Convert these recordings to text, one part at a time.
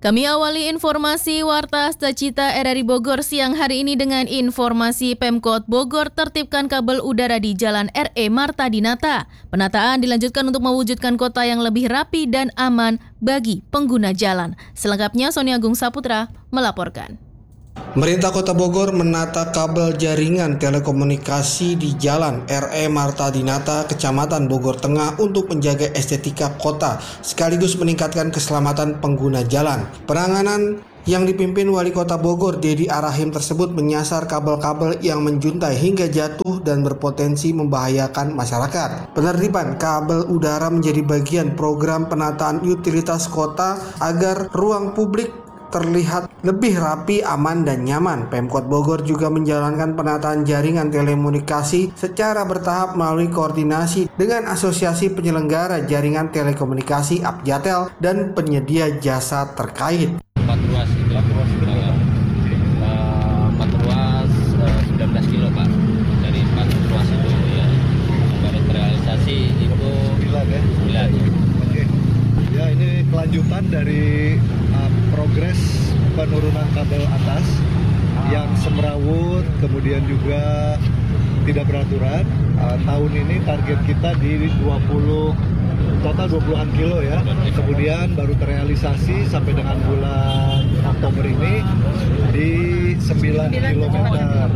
Kami awali informasi Warta Astacita RRI Bogor siang hari ini dengan informasi Pemkot Bogor tertibkan kabel udara di Jalan RE Marta Dinata. Penataan dilanjutkan untuk mewujudkan kota yang lebih rapi dan aman bagi pengguna jalan. Selengkapnya Sony Agung Saputra melaporkan. Pemerintah Kota Bogor menata kabel jaringan telekomunikasi di Jalan RE Marta Dinata, Kecamatan Bogor Tengah untuk menjaga estetika kota sekaligus meningkatkan keselamatan pengguna jalan. Penanganan yang dipimpin Wali Kota Bogor, Dedi Arahim tersebut menyasar kabel-kabel yang menjuntai hingga jatuh dan berpotensi membahayakan masyarakat. Penertiban kabel udara menjadi bagian program penataan utilitas kota agar ruang publik terlihat lebih rapi, aman, dan nyaman. Pemkot Bogor juga menjalankan penataan jaringan telekomunikasi secara bertahap melalui koordinasi dengan Asosiasi Penyelenggara Jaringan Telekomunikasi Abjatel dan penyedia jasa terkait. 4 ruas 19 kilo Pak, dari 4 ruas itu ya baru terrealisasi itu 9 ya. Oke. Ya, ini kelanjutan dari progres penurunan kabel atas yang semrawut, kemudian juga tidak beraturan. Tahun ini target kita di 20-an kilo ya. Kemudian baru terrealisasi sampai dengan bulan Oktober ini di 9 kilometer.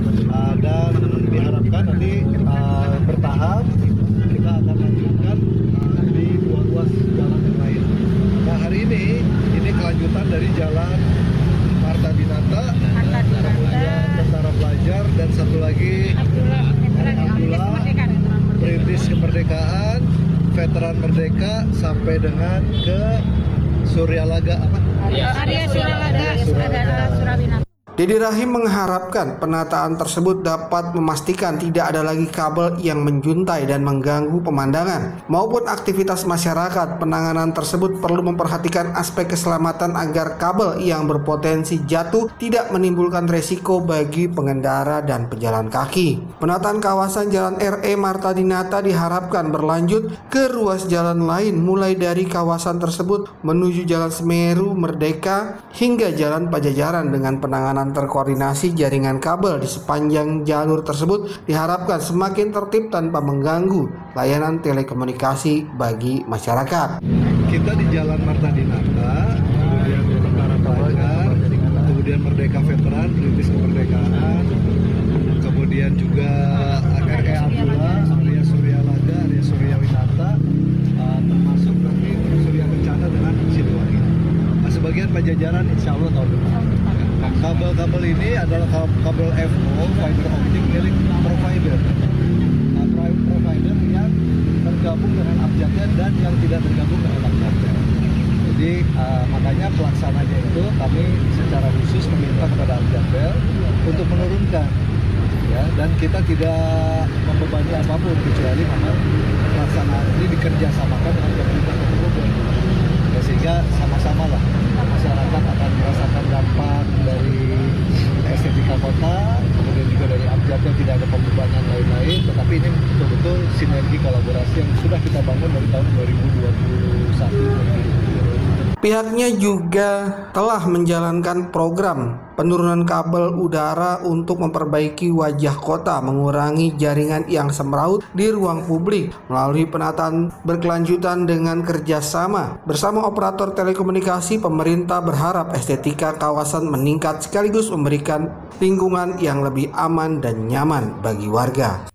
Dan diharapkan nanti bertahap kita akan lanjutkan di 2 ruas jalan yang lain. Nah, hari ini kelanjutan dari Jalan Marta Dinata, kemudian Tentara Pelajar, dan satu lagi Abdullah, Perintis Kemerdekaan, Veteran Merdeka, sampai dengan ke Suryalaga apa? Area Suryalaga. Dedi Rahim mengharapkan penataan tersebut dapat memastikan tidak ada lagi kabel yang menjuntai dan mengganggu pemandangan maupun aktivitas masyarakat. Penanganan tersebut perlu memperhatikan aspek keselamatan agar kabel yang berpotensi jatuh tidak menimbulkan resiko bagi pengendara dan pejalan kaki. Penataan kawasan Jalan RE Marta Dinata diharapkan berlanjut ke ruas jalan lain mulai dari kawasan tersebut menuju Jalan Semeru Merdeka hingga Jalan Pajajaran. Dengan penanganan terkoordinasi jaringan kabel di sepanjang jalur tersebut diharapkan semakin tertib tanpa mengganggu layanan telekomunikasi bagi masyarakat. Kita di Jalan Marta Dinata, kemudian Tentara Pelajar, kemudian Merdeka Veteran, Perintis Kemerdekaan, kemudian juga RE Abdullah, area Suryalaga, area Suryawinata, termasuk nanti Surya Kencana dengan Situasi. Nah, sebagian Pajajaran insya Allah tahun depan. Kabel-kabel ini adalah kabel FO, fiber optic milik provider. Provider yang tergabung dengan Abjatel dan yang tidak tergabung dengan Abjatel. Jadi makanya pelaksananya itu kami secara khusus meminta kepada Abjatel untuk menurunkan, ya, dan kita tidak membebani apapun kecuali memang pelaksanaan ini dikerjasamakan dengan pemerintah Kota Bogor. Ya, sehingga sama-sama lah masyarakat akan merasakan dampak dari estetika kota, kemudian juga dari Abjatel tidak ada pembebanan lain-lain, tetapi ini betul-betul sinergi kolaborasi yang sudah kita bangun dari tahun 2021. Pihaknya juga telah menjalankan program penurunan kabel udara untuk memperbaiki wajah kota, mengurangi jaringan yang semrawut di ruang publik melalui penataan berkelanjutan dengan kerjasama bersama operator telekomunikasi. Pemerintah berharap estetika kawasan meningkat sekaligus memberikan lingkungan yang lebih aman dan nyaman bagi warga.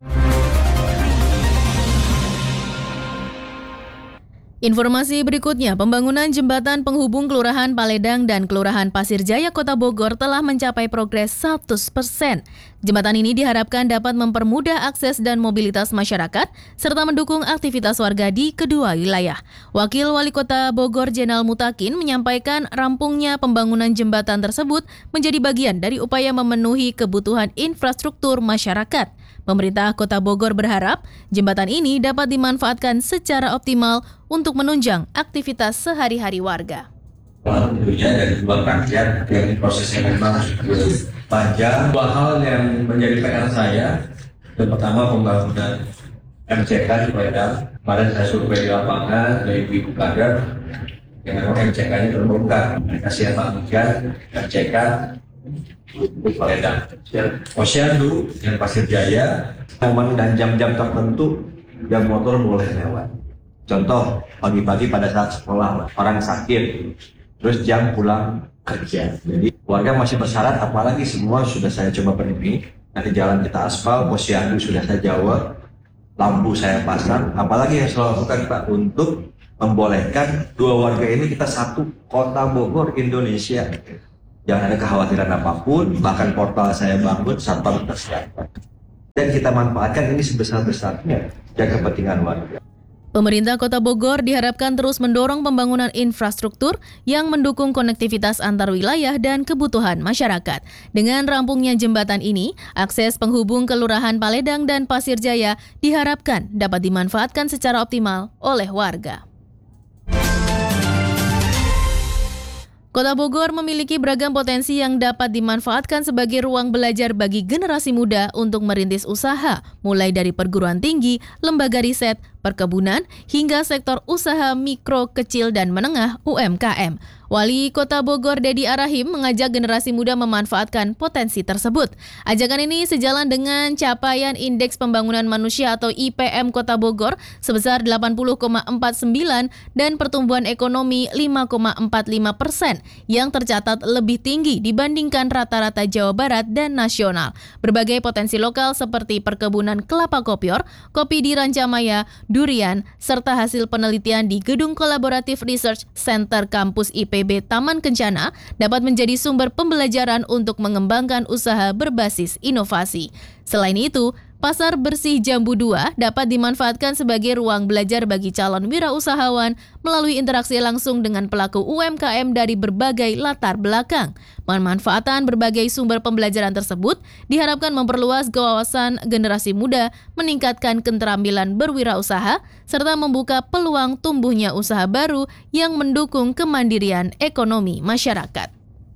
Informasi berikutnya, pembangunan jembatan penghubung Kelurahan Paledang dan Kelurahan Pasir Jaya Kota Bogor telah mencapai progres 100%. Jembatan ini diharapkan dapat mempermudah akses dan mobilitas masyarakat serta mendukung aktivitas warga di kedua wilayah. Wakil Wali Kota Bogor Jenal Mutakin menyampaikan rampungnya pembangunan jembatan tersebut menjadi bagian dari upaya memenuhi kebutuhan infrastruktur masyarakat. Pemerintah Kota Bogor berharap jembatan ini dapat dimanfaatkan secara optimal untuk menunjang aktivitas sehari-hari warga. Tentunya dari dua rakyat yang prosesnya memang panjang. Dua hal yang menjadi PR saya, yang pertama pembangunan MCK di Paledang. Kemarin saya survei di lapangan dari Ibu Kadar, Yang memang MCK-nya terbongkar. Kasihan Pak Mujan, MCK Paledang, Posyandu dan Pasir Jaya, momen dan jam-jam tertentu jam motor boleh lewat. Contoh, pagi-pagi pada saat sekolah, orang sakit, terus jam pulang kerja. Jadi warga masih bersyarat, apalagi semua sudah saya coba penuhi. Nanti jalan kita aspal, Posyandu sudah saya jawab, lampu saya pasang. Apalagi yang saya lakukan Pak untuk membolehkan dua warga ini kita satu kota Bogor Indonesia. Jangan ada kekhawatiran apapun, bahkan portal saya bangun satpam tersiapkan. Dan kita manfaatkan ini sebesar-besarnya dan kepentingan warga. Pemerintah Kota Bogor diharapkan terus mendorong pembangunan infrastruktur yang mendukung konektivitas antar wilayah dan kebutuhan masyarakat. Dengan rampungnya jembatan ini, akses penghubung Kelurahan Paledang dan Pasir Jaya diharapkan dapat dimanfaatkan secara optimal oleh warga. Kota Bogor memiliki beragam potensi yang dapat dimanfaatkan sebagai ruang belajar bagi generasi muda untuk merintis usaha, mulai dari perguruan tinggi, lembaga riset, perkebunan, hingga sektor usaha mikro, kecil, dan menengah UMKM. Wali Kota Bogor Dedi Arahim mengajak generasi muda memanfaatkan potensi tersebut. Ajakan ini sejalan dengan capaian Indeks Pembangunan Manusia atau IPM Kota Bogor sebesar 80,49 dan pertumbuhan ekonomi 5,45% yang tercatat lebih tinggi dibandingkan rata-rata Jawa Barat dan nasional. Berbagai potensi lokal seperti perkebunan kelapa kopior, kopi di Rancamaya, durian, serta hasil penelitian di Gedung Kolaboratif Research Center Kampus IPB Taman Kencana dapat menjadi sumber pembelajaran untuk mengembangkan usaha berbasis inovasi. Selain itu, Pasar Bersih Jambu 2 dapat dimanfaatkan sebagai ruang belajar bagi calon wirausahawan melalui interaksi langsung dengan pelaku UMKM dari berbagai latar belakang. Pemanfaatan berbagai sumber pembelajaran tersebut diharapkan memperluas wawasan generasi muda, meningkatkan keterampilan berwirausaha, serta membuka peluang tumbuhnya usaha baru yang mendukung kemandirian ekonomi masyarakat.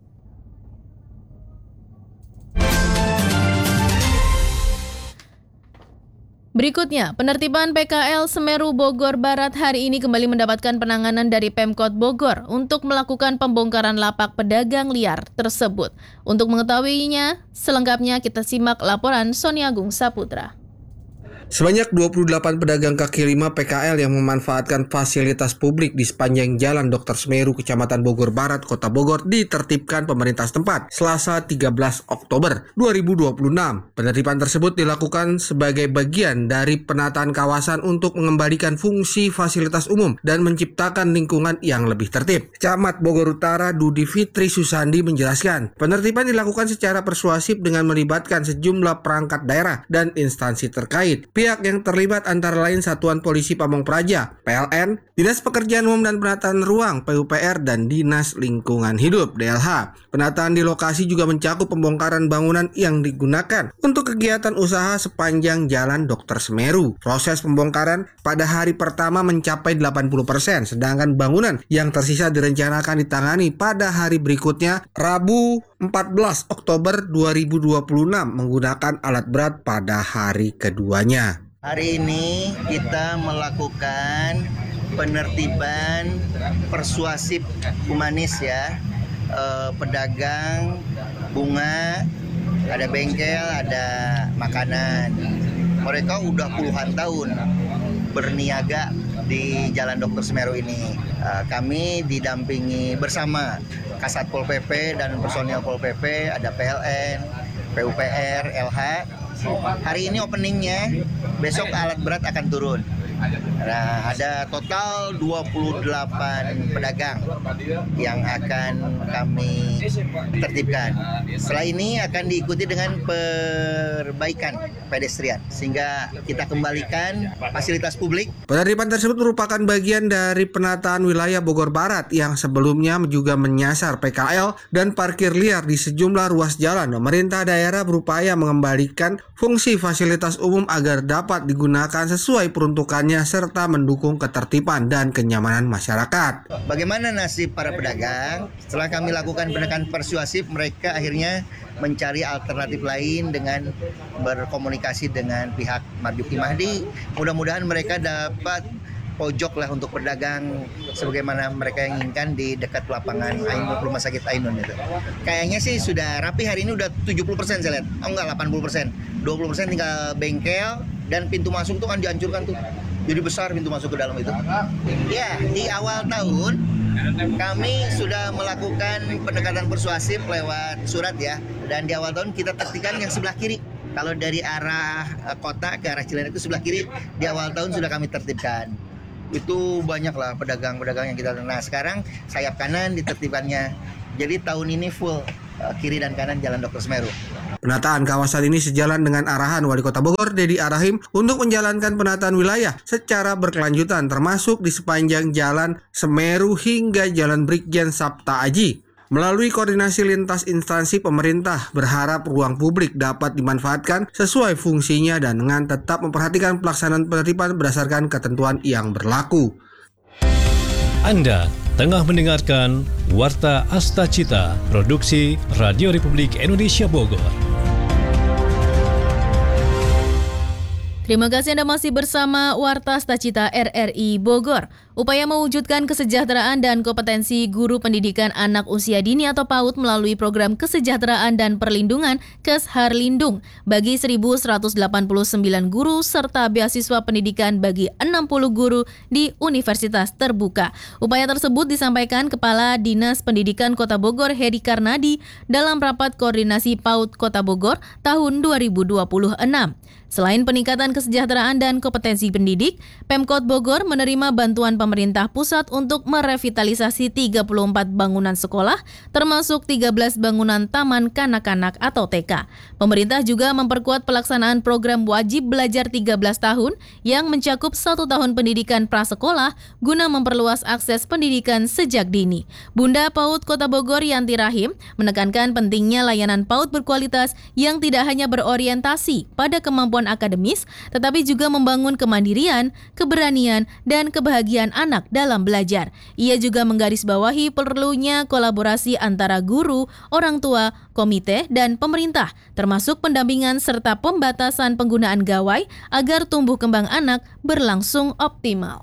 Berikutnya, penertiban PKL Semeru Bogor Barat hari ini kembali mendapatkan penanganan dari Pemkot Bogor untuk melakukan pembongkaran lapak pedagang liar tersebut. Untuk mengetahuinya, selengkapnya kita simak laporan Sony Agung Saputra. Sebanyak 28 pedagang kaki lima PKL yang memanfaatkan fasilitas publik di sepanjang Jalan Dr. Semeru, Kecamatan Bogor Barat, Kota Bogor ditertibkan pemerintah setempat Selasa 13 Oktober 2026. Penertiban tersebut dilakukan sebagai bagian dari penataan kawasan untuk mengembalikan fungsi fasilitas umum dan menciptakan lingkungan yang lebih tertib. Camat Bogor Utara Dudi Fitri Susandi menjelaskan, penertiban dilakukan secara persuasif dengan melibatkan sejumlah perangkat daerah dan instansi terkait. Pihak yang terlibat antara lain Satuan Polisi Pamong Praja, PLN, Dinas Pekerjaan Umum dan Penataan Ruang, PUPR, dan Dinas Lingkungan Hidup, DLH. Penataan di lokasi juga mencakup pembongkaran bangunan yang digunakan untuk kegiatan usaha sepanjang Jalan Dr. Semeru. Proses pembongkaran pada hari pertama mencapai 80%, sedangkan bangunan yang tersisa direncanakan ditangani pada hari berikutnya, Rabu 14 Oktober 2026 menggunakan alat berat pada hari keduanya. Hari ini kita melakukan penertiban persuasif humanis ya, pedagang bunga, ada bengkel, ada makanan. Mereka udah puluhan tahun berniaga di Jalan Dr. Semeru ini. Kami didampingi bersama Kasat Pol PP dan personil Pol PP, ada PLN, PUPR, LH. Hari ini openingnya, besok alat berat akan turun. Nah, ada total 28 pedagang yang akan kami tertibkan. Setelah ini akan diikuti dengan perbaikan pedestrian sehingga kita kembalikan fasilitas publik. Penertiban tersebut merupakan bagian dari penataan wilayah Bogor Barat yang sebelumnya juga menyasar PKL dan parkir liar di sejumlah ruas jalan. Pemerintah daerah berupaya mengembalikan fungsi fasilitas umum agar dapat digunakan sesuai peruntukannya serta mendukung ketertiban dan kenyamanan masyarakat. Bagaimana nasib para pedagang? Setelah kami lakukan pendekatan persuasif, mereka akhirnya mencari alternatif lain dengan berkomunikasi dengan pihak Marjuki Mahdi. Mudah-mudahan mereka dapat pojok lah untuk berdagang sebagaimana mereka yang inginkan di dekat lapangan Rumah Sakit Ainun itu. Kayaknya sih sudah rapi hari ini, udah 70% saya lihat. Oh enggak, 80%. 20% tinggal bengkel dan pintu masuk tuh kan dihancurkan tuh. Jadi besar pintu masuk ke dalam itu. Ya, di awal tahun kami sudah melakukan pendekatan persuasif lewat surat ya. Dan di awal tahun kita tertibkan yang sebelah kiri. Kalau dari arah kota ke arah Ciledug itu sebelah kiri, di awal tahun sudah kami tertibkan. Itu banyaklah pedagang-pedagang yang kita. Nah sekarang sayap kanan ditertibkannya. Jadi tahun ini full kiri dan kanan Jalan Dr. Semeru. Penataan kawasan ini sejalan dengan arahan Wali Kota Bogor, Dedi Arahim, untuk menjalankan penataan wilayah secara berkelanjutan, termasuk di sepanjang Jalan Semeru hingga Jalan Brigjen Sabta Aji. Melalui koordinasi lintas instansi pemerintah, berharap ruang publik dapat dimanfaatkan sesuai fungsinya dan dengan tetap memperhatikan pelaksanaan penertiban berdasarkan ketentuan yang berlaku. Anda tengah mendengarkan Warta Asta Cita, produksi Radio Republik Indonesia Bogor. Terima kasih Anda masih bersama Warta Asta Cita RRI Bogor. Upaya mewujudkan kesejahteraan dan kompetensi guru pendidikan anak usia dini atau PAUD melalui program kesejahteraan dan perlindungan Kesharlindung bagi 1.189 guru serta beasiswa pendidikan bagi 60 guru di Universitas Terbuka. Upaya tersebut disampaikan Kepala Dinas Pendidikan Kota Bogor Hedi Karnadi dalam rapat koordinasi PAUD Kota Bogor tahun 2026. Selain peningkatan kesejahteraan dan kompetensi pendidik, Pemkot Bogor menerima bantuan pemerintah pusat untuk merevitalisasi 34 bangunan sekolah, termasuk 13 bangunan taman kanak-kanak atau TK. Pemerintah juga memperkuat pelaksanaan program wajib belajar 13 tahun yang mencakup 1 tahun pendidikan prasekolah guna memperluas akses pendidikan sejak dini. Bunda PAUD Kota Bogor Yanti Rahim menekankan pentingnya layanan PAUD berkualitas yang tidak hanya berorientasi pada kemampuan akademis, tetapi juga membangun kemandirian, keberanian, dan kebahagiaan anak dalam belajar. Ia juga menggarisbawahi perlunya kolaborasi antara guru, orang tua, komite, dan pemerintah, termasuk pendampingan serta pembatasan penggunaan gawai agar tumbuh kembang anak berlangsung optimal.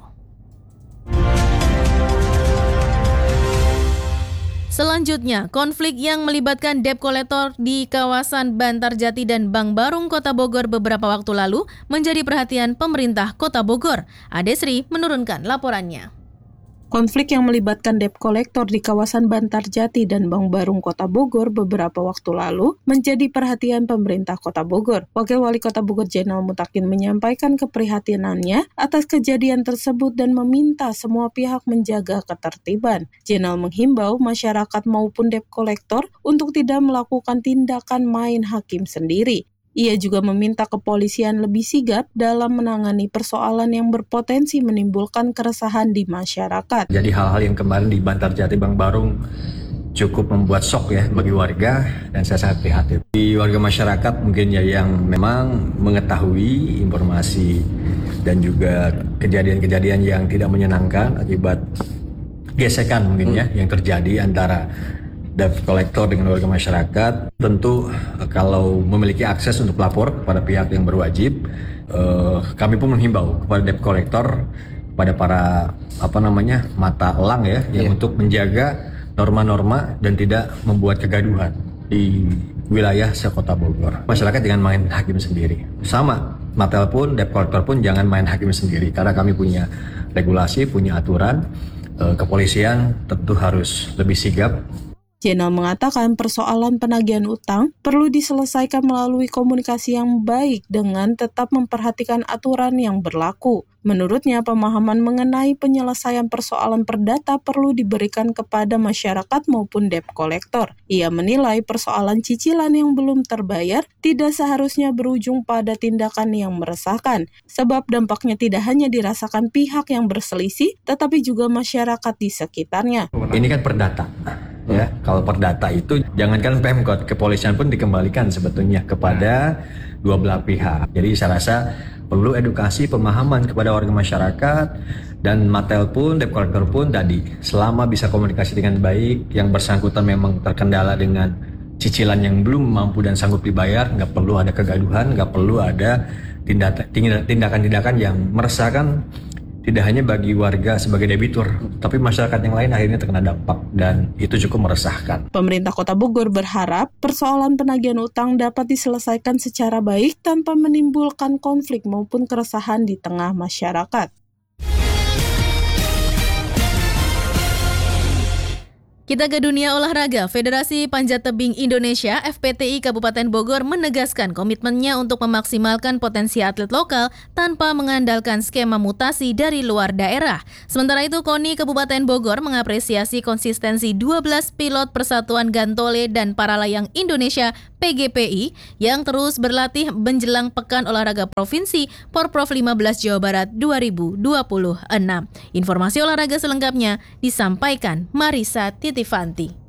Selanjutnya, konflik yang melibatkan debt collector di kawasan Bantarjati dan Bank Barung Kota Bogor beberapa waktu lalu menjadi perhatian pemerintah Kota Bogor. Adesri menurunkan laporannya. Konflik yang melibatkan debt collector di kawasan Bantarjati dan Bank Barung Kota Bogor beberapa waktu lalu menjadi perhatian pemerintah Kota Bogor. Wakil Wali Kota Bogor Jainal Mutakin menyampaikan keprihatinannya atas kejadian tersebut dan meminta semua pihak menjaga ketertiban. Jainal menghimbau masyarakat maupun debt collector untuk tidak melakukan tindakan main hakim sendiri. Ia juga meminta kepolisian lebih sigap dalam menangani persoalan yang berpotensi menimbulkan keresahan di masyarakat. Jadi hal-hal yang kemarin di Bantarjati Bank Barung cukup membuat shock ya bagi warga dan saya sangat prihatin. Di warga masyarakat mungkin ya yang memang mengetahui informasi dan juga kejadian-kejadian yang tidak menyenangkan akibat gesekan mungkin ya yang terjadi antara debt collector dengan warga masyarakat. Tentu kalau memiliki akses untuk lapor kepada pihak yang berwajib, kami pun menghimbau kepada debt collector, pada para mata elang ya, yang untuk menjaga norma-norma dan tidak membuat kegaduhan di wilayah sekota Bogor. Masyarakat jangan main hakim sendiri. Sama, Matel pun, debt collector pun jangan main hakim sendiri karena kami punya regulasi, punya aturan. Kepolisian tentu harus lebih sigap. Jainal mengatakan persoalan penagihan utang perlu diselesaikan melalui komunikasi yang baik dengan tetap memperhatikan aturan yang berlaku. Menurutnya, pemahaman mengenai penyelesaian persoalan perdata perlu diberikan kepada masyarakat maupun debt collector. Ia menilai persoalan cicilan yang belum terbayar tidak seharusnya berujung pada tindakan yang meresahkan, sebab dampaknya tidak hanya dirasakan pihak yang berselisih, tetapi juga masyarakat di sekitarnya. Ini kan perdata. Ya, kalau perdata itu jangankan Pemkot, kepolisian pun dikembalikan sebetulnya kepada dua belah pihak. Jadi saya rasa perlu edukasi pemahaman kepada warga masyarakat dan Matel pun, debt collector pun tadi selama bisa komunikasi dengan baik, yang bersangkutan memang terkendala dengan cicilan yang belum mampu dan sanggup dibayar, nggak perlu ada kegaduhan, nggak perlu ada tindakan-tindakan yang meresahkan tidak hanya bagi warga sebagai debitur, tapi masyarakat yang lain akhirnya terkena dampak dan itu cukup meresahkan. Pemerintah Kota Bogor berharap persoalan penagihan utang dapat diselesaikan secara baik tanpa menimbulkan konflik maupun keresahan di tengah masyarakat. Kita ke dunia olahraga. Federasi Panjat Tebing Indonesia (FPTI) Kabupaten Bogor menegaskan komitmennya untuk memaksimalkan potensi atlet lokal tanpa mengandalkan skema mutasi dari luar daerah. Sementara itu, KONI Kabupaten Bogor mengapresiasi konsistensi 12 pilot Persatuan Gantole dan Paralayang Indonesia (PGPI) yang terus berlatih menjelang Pekan Olahraga Provinsi Porprov 15 Jawa Barat 2026. Informasi olahraga selengkapnya disampaikan Marisa Tifanti.